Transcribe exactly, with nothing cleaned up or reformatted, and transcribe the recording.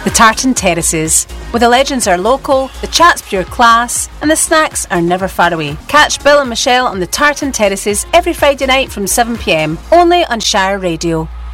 The Tartan Terraces, where the legends are local, the chat's pure class, and the snacks are never far away. Catch Bill and Michelle on the Tartan Terraces every Friday night from seven p m, only on Shire Radio.